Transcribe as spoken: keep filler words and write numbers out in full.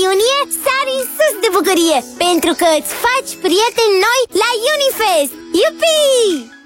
iunie sari în sus de bucurie, pentru că îți faci prieteni noi la Unifest! Iupi!